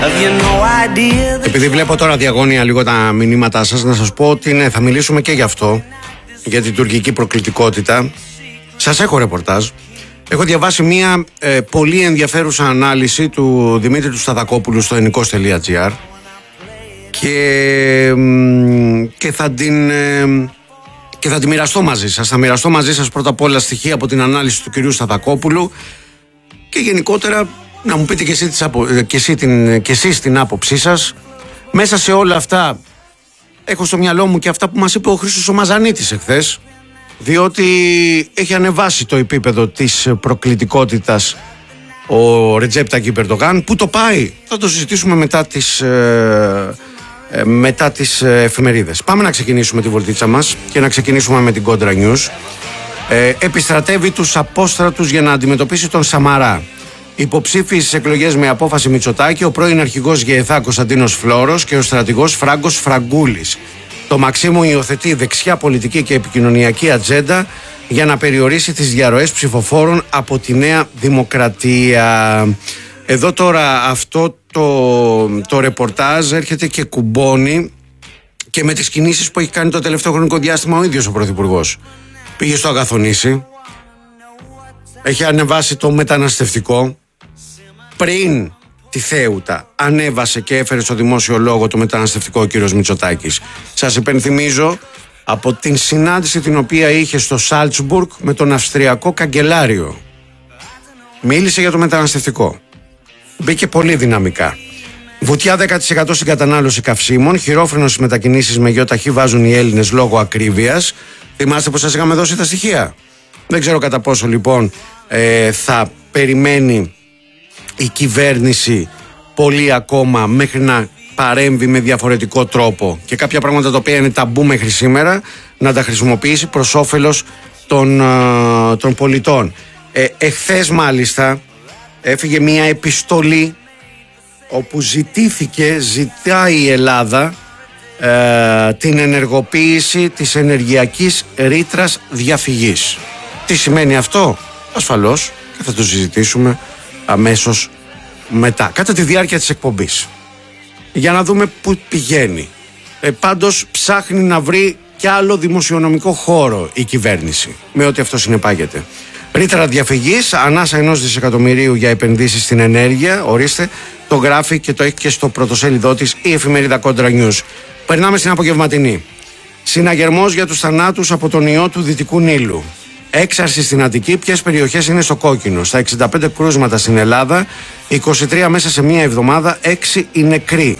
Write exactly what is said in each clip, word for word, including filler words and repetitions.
Επειδή βλέπω τώρα διαγώνια λίγο τα μηνύματά σας, να σας πω ότι ναι, θα μιλήσουμε και γι' αυτό, για την τουρκική προκλητικότητα. Σας έχω ρεπορτάζ. Έχω διαβάσει μια ε, πολύ ενδιαφέρουσα ανάλυση του Δημήτρη του Σταδακόπουλου στο ενικός τελεία τζι άρ και, και, θα την, ε, και θα τη μοιραστώ μαζί σας. Θα μοιραστώ μαζί σας πρώτα απ' όλα στοιχεία από την ανάλυση του κυρίου Σταδακόπουλου και γενικότερα να μου πείτε και, εσύ τις απο, και, εσύ την, και εσείς την άποψή σας. Μέσα σε όλα αυτά έχω στο μυαλό μου και αυτά που μας είπε ο Χρήστος ο Μαζανίτης εχθές, διότι έχει ανεβάσει το επίπεδο της προκλητικότητας ο Ρετζέπ Ταγιπ Ερντογάν. Πού το πάει? Θα το συζητήσουμε μετά τις, ε, ε, μετά τις εφημερίδες. Πάμε να ξεκινήσουμε τη βολτίτσα μας και να ξεκινήσουμε με την Κόντρα News. Ε, επιστρατεύει τους απόστρατους για να αντιμετωπίσει τον Σαμαρά. Υποψήφιοι στις εκλογές με απόφαση Μητσοτάκη, ο πρώην αρχηγός ΓΕΘΑ Κωνσταντίνος Φλόρος και ο στρατηγός Φράγκος Φραγκούλης. Το Μαξίμου υιοθετεί δεξιά πολιτική και επικοινωνιακή ατζέντα για να περιορίσει τις διαρροές ψηφοφόρων από τη Νέα Δημοκρατία. Εδώ τώρα αυτό το, το ρεπορτάζ έρχεται και κουμπώνει και με τις κινήσεις που έχει κάνει το τελευταίο χρονικό διάστημα ο ίδιος ο Πρωθυπουργός. Πήγε στο Αγαθονήσι, έχει ανεβάσει το μεταναστευτικό. Πριν τη Θέουτα ανέβασε και έφερε στο δημόσιο λόγο το μεταναστευτικό ο κύριος Μητσοτάκης. Σας υπενθυμίζω από την συνάντηση την οποία είχε στο Σάλτσμπουργκ με τον Αυστριακό Καγκελάριο. Μίλησε για το μεταναστευτικό. Μπήκε πολύ δυναμικά. Βουτιά δέκα τοις εκατό στην κατανάλωση καυσίμων, χειρόφρενο στις μετακινήσεις με γεωταχή βάζουν οι Έλληνες λόγω ακρίβειας. Θυμάστε πως σας είχαμε δώσει τα στοιχεία? Δεν ξέρω κατά πόσο λοιπόν ε, θα περιμένει η κυβέρνηση πολύ ακόμα μέχρι να παρέμβει με διαφορετικό τρόπο και κάποια πράγματα τα οποία είναι ταμπού μέχρι σήμερα να τα χρησιμοποιήσει προς όφελος των, ε, των πολιτών. Ε, εχθές μάλιστα έφυγε μια επιστολή όπου ζητήθηκε, ζητάει η Ελλάδα ε, την ενεργοποίηση της ενεργειακής ρήτρας διαφυγής. Τι σημαίνει αυτό? Ασφαλώς και θα το συζητήσουμε αμέσως μετά, κατά τη διάρκεια της εκπομπής, για να δούμε πού πηγαίνει. Ε, πάντως ψάχνει να βρει κι άλλο δημοσιονομικό χώρο η κυβέρνηση, με ό,τι αυτό συνεπάγεται. Ρήτρα διαφυγής, ανάσα ενός δισεκατομμυρίου για επενδύσεις στην ενέργεια, ορίστε, το γράφει και το έχει και στο πρωτοσέλιδό της η εφημερίδα Κόντρα News. Περνάμε στην απογευματινή. Συναγερμός για τους θανάτους από τον ιό του Δυτικού Νείλου. Έξαρση στην Αττική, ποιες περιοχές είναι στο κόκκινο? Στα εξήντα πέντε κρούσματα στην Ελλάδα, είκοσι τρία μέσα σε μία εβδομάδα, έξι οι νεκροί.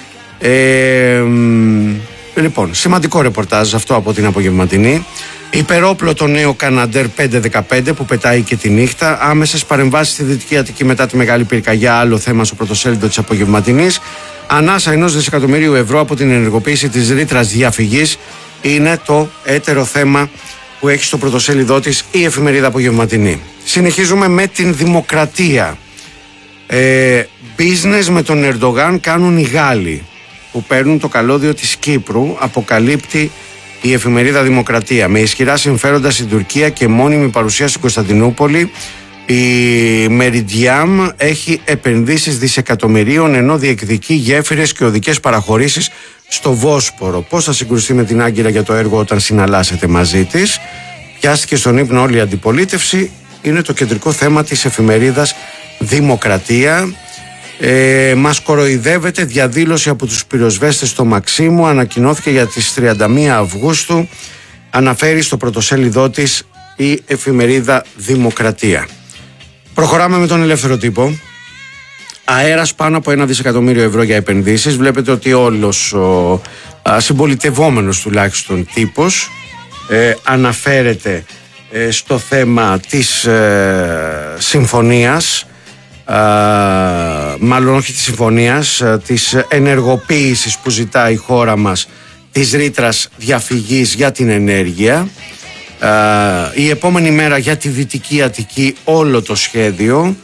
Ε, λοιπόν, σημαντικό ρεπορτάζ αυτό από την απογευματινή. Υπερόπλο το νέο Καναντέρ πεντακόσια δεκαπέντε που πετάει και τη νύχτα. Άμεσες παρεμβάσεις στη Δυτική Αττική μετά τη μεγάλη πυρκαγιά, άλλο θέμα στο πρωτοσέλιδο της απογευματινής. Ανάσα ενός δισεκατομμυρίου ευρώ από την ενεργοποίηση της ρήτρας διαφυγής είναι το έτερο θέμα που έχει στο πρωτοσέλιδό της η εφημερίδα απογευματινή. Συνεχίζουμε με την Δημοκρατία. Ε, business με τον Ερντογάν κάνουν οι Γάλλοι που παίρνουν το καλώδιο της Κύπρου, αποκαλύπτει η εφημερίδα Δημοκρατία. Με ισχυρά συμφέροντα στην Τουρκία και μόνιμη παρουσία στην Κωνσταντινούπολη, η Meridiam έχει επενδύσεις δισεκατομμυρίων ενώ διεκδικεί γέφυρες και οδικές παραχωρήσεις στο Βόσπορο. Πώς θα συγκρουστεί με την Άγκυρα για το έργο όταν συναλλάσσεται μαζί της? Πιάστηκε στον ύπνο όλη η αντιπολίτευση. Είναι το κεντρικό θέμα της εφημερίδας Δημοκρατία. Ε, μας κοροϊδεύεται, διαδήλωση από τους πυροσβέστες στο Μαξίμου ανακοινώθηκε για τις τριάντα μία Αυγούστου. Αναφέρει στο πρωτοσέλιδό της η εφημερίδα Δημοκρατία. Προχωράμε με τον Ελεύθερο Τύπο. Αέρας πάνω από ένα δισεκατομμύριο ευρώ για επενδύσεις. Βλέπετε ότι όλος ο α, συμπολιτευόμενος τουλάχιστον τύπος ε, αναφέρεται ε, στο θέμα της ε, συμφωνίας, α, μάλλον όχι της συμφωνίας, α, της ενεργοποίησης που ζητάει η χώρα μας της ρήτρας διαφυγής για την ενέργεια. Α, η επόμενη μέρα για τη Δυτική Αττική όλο το σχέδιο.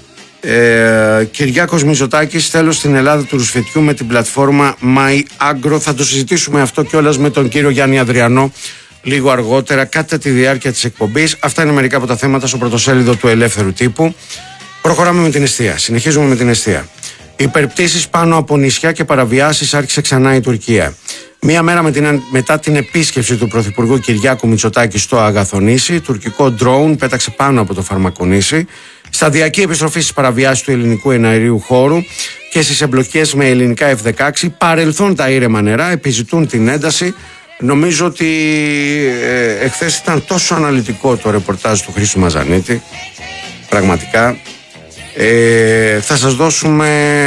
Ε, Κυριάκος Μητσοτάκης, τέλος στην Ελλάδα του ρουσφετιού με την πλατφόρμα MyAgro. Θα το συζητήσουμε αυτό κιόλας με τον κύριο Γιάννη Ανδριανό λίγο αργότερα κατά τη διάρκεια της εκπομπής. Αυτά είναι μερικά από τα θέματα στο πρωτοσέλιδο του Ελεύθερου Τύπου. Προχωράμε με την εστία. Συνεχίζουμε με την εστία. Υπερπτήσεις πάνω από νησιά και παραβιάσεις άρχισε ξανά η Τουρκία. Μία μέρα με την, μετά την επίσκεψη του Πρωθυπουργού Κυριάκου Μητσοτάκη στο Αγαθονήσι, τουρκικό ντρόουν πέταξε πάνω από το Φαρμακονήσι. Σταδιακή επιστροφή στις παραβιάσεις του ελληνικού εναερίου χώρου και στις εμπλοκές με ελληνικά εφ δεκαέξι. Παρελθόν τα ήρεμα νερά, επιζητούν την ένταση. Νομίζω ότι ε, εχθές ήταν τόσο αναλυτικό το ρεπορτάζ του Χρήστου Μαζανίτη. Πραγματικά. Ε, θα σας δώσουμε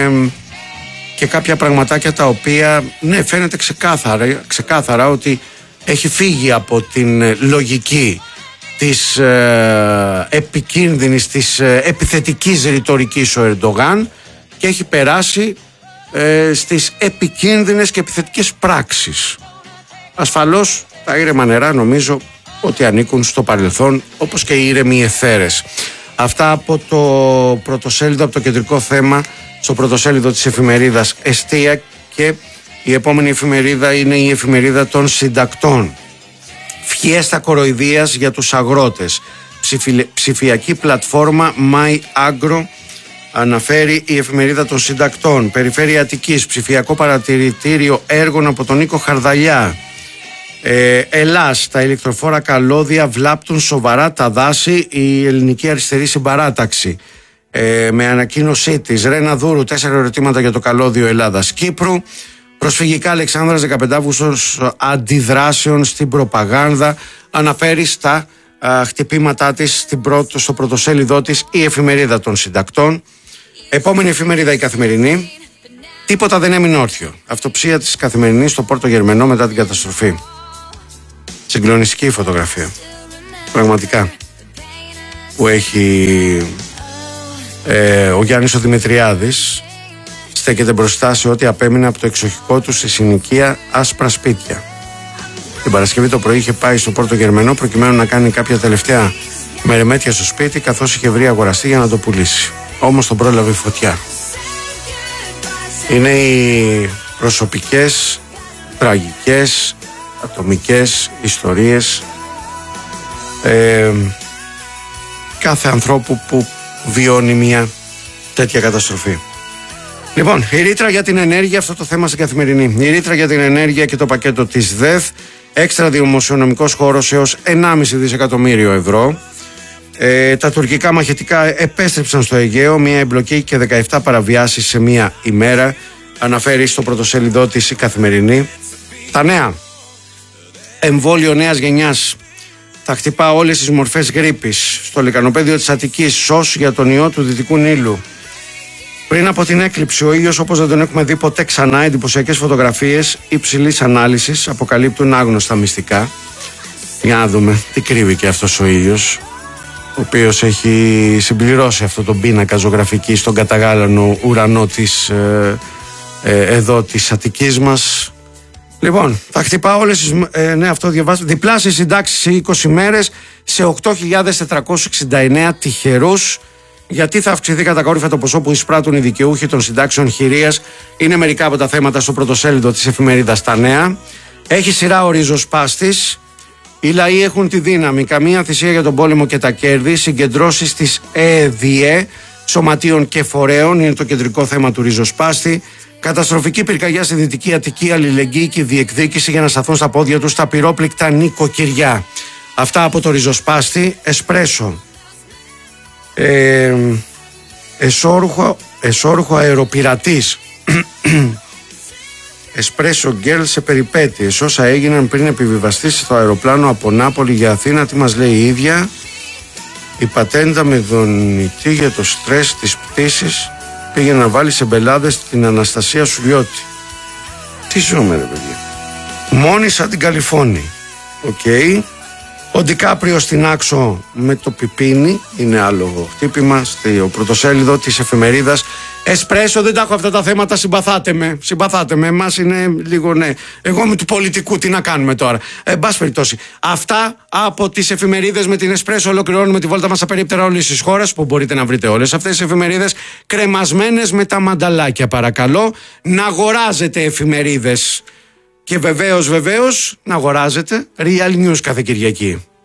και κάποια πραγματάκια τα οποία, ναι, φαίνεται ξεκάθαρα, ξεκάθαρα ότι έχει φύγει από την λογική της ε, επικίνδυνης, της ε, επιθετικής ρητορικής ο Ερντογάν και έχει περάσει ε, στις επικίνδυνες και επιθετικές πράξεις. Ασφαλώς τα ήρεμα νερά νομίζω ότι ανήκουν στο παρελθόν, όπως και οι ήρεμοι εθέρες. Αυτά από το πρωτοσέλιδο, από το κεντρικό θέμα, στο πρωτοσέλιδο της εφημερίδας Εστία, και η επόμενη εφημερίδα είναι η εφημερίδα των συντακτών. Φιέστα κοροϊδίας για τους αγρότες. Ψηφι, ψηφιακή πλατφόρμα MyAgro, αναφέρει η εφημερίδα των συντακτών. Περιφέρεια Αττικής, ψηφιακό παρατηρητήριο έργων από τον Νίκο Χαρδαλιά. Ε, Ελλάς, τα ηλεκτροφόρα καλώδια βλάπτουν σοβαρά τα δάση, η ελληνική αριστερή συμπαράταξη. Ε, με ανακοίνωσή της Ρένα Δούρου, τέσσερα ερωτήματα για το καλώδιο Ελλάδας-Κύπρου. Προσφυγικά Αλεξάνδρας, δεκαπέντε Αυγούστου, αντιδράσεων στην προπαγάνδα. Αναφέρει στα α, χτυπήματά της στην πρώτο, στο πρωτοσέλιδό της η εφημερίδα των συντακτών. Επόμενη εφημερίδα η Καθημερινή. Τίποτα δεν έμεινε όρθιο. Αυτοψία της Καθημερινής στο Πόρτο Γερμενό μετά την καταστροφή. Συγκλονιστική φωτογραφία. Πραγματικά. Που έχει ε, ο Γιάννης ο Δημητριάδης. Στέκεται μπροστά σε ό,τι απέμεινε από το εξοχικό του στη συνοικία άσπρα σπίτια. Την Παρασκευή το πρωί είχε πάει στο Πόρτο Γερμενό προκειμένου να κάνει κάποια τελευταία μερεμέτια στο σπίτι, καθώς είχε βρει αγοραστή για να το πουλήσει. Όμως τον πρόλαβε η φωτιά. Είναι οι προσωπικές, τραγικές, ατομικές ιστορίες ε, κάθε ανθρώπου που βιώνει μια τέτοια καταστροφή. Λοιπόν, η ρήτρα για την ενέργεια, αυτό το θέμα στην Καθημερινή. Η ρήτρα για την ενέργεια και το πακέτο της ΔΕΘ, έξτρα δημοσιονομικός χώρος έως ενάμιση δισεκατομμύριο ευρώ. Ε, τα τουρκικά μαχητικά επέστρεψαν στο Αιγαίο, μια εμπλοκή και δεκαεπτά παραβιάσεις σε μια ημέρα, αναφέρει στο πρωτοσέλιδό της η Καθημερινή. Τα νέα. Εμβόλιο νέας γενιάς θα χτυπά όλες τις μορφές γρίπης. Στο λικανοπέδιο της Αττικής, σως για τον ιό του Δυτικού Νείλου. Πριν από την έκλειψη, ο ήλιος όπως δεν τον έχουμε δει ποτέ ξανά, εντυπωσιακές φωτογραφίες υψηλής ανάλυσης αποκαλύπτουν άγνωστα μυστικά. Για να δούμε τι κρύβει και αυτός ο ήλιος, ο οποίος έχει συμπληρώσει αυτό το πίνακα ζωγραφική στον καταγάλανο ουρανό της, ε, ε, εδώ της Αττικής μας. Λοιπόν, θα χτυπά όλες τις, ε, ναι, αυτό διαβάζω, διπλάσιες συντάξεις σε είκοσι μέρες σε οκτώ χιλιάδες τετρακόσιους εξήντα εννέα τυχερούς. Γιατί θα αυξηθεί κατακόρυφα το ποσό που εισπράττουν οι δικαιούχοι των συντάξεων χειρίας, είναι μερικά από τα θέματα στο πρωτοσέλιδο της εφημερίδας Τα Νέα. Έχει σειρά ο ριζοσπάστης. Οι λαοί έχουν τη δύναμη. Καμία θυσία για τον πόλεμο και τα κέρδη. Συγκεντρώσεις της ΕΔΙΕ, σωματείων και φορέων, είναι το κεντρικό θέμα του ριζοσπάστη. Καταστροφική πυρκαγιά στη Δυτική Αττική, αλληλεγγύη και διεκδίκηση για να σταθούν στα πόδια τους τα πυρόπληκτα νοικοκυριά. Αυτά από το ριζοσπάστη. Εσπρέσο. Ε, εσώρουχο, εσώρουχο αεροπειρατής. Εσπρέσο γκέλ σε περιπέτειες. Όσα έγιναν πριν επιβιβαστεί στο αεροπλάνο από Νάπολη για Αθήνα. Τι μας λέει η ίδια? Η πατέντα με δονητή για το στρες της πτήσης πήγε να βάλει σε μπελάδες την Αναστασία Σουλιώτη. Τι ζούμε ρε παιδιά. Μόνη σαν την Καλιφώνη. Οκ. Okay. Ο Ντικάπριο στην Άξο με το πιπίνι, είναι άλλο χτύπημα, στο πρωτοσέλιδο της εφημερίδας Εσπρέσο. Δεν τα έχω αυτά τα θέματα, συμπαθάτε με. Συμπαθάτε με, εμάς είναι λίγο, ναι. Εγώ με του πολιτικού, τι να κάνουμε τώρα. Εν πάση περιπτώσει, αυτά από τις εφημερίδες με την Εσπρέσο. Ολοκληρώνουμε τη βόλτα μας στα περίπτερα όλες τις χώρες, που μπορείτε να βρείτε όλες αυτές τις εφημερίδες κρεμασμένες με τα μανταλάκια. Παρακαλώ να αγοράζετε εφημερίδες. Και βεβαίως, βεβαίως, να αγοράζετε Real News κάθε Κυριακή.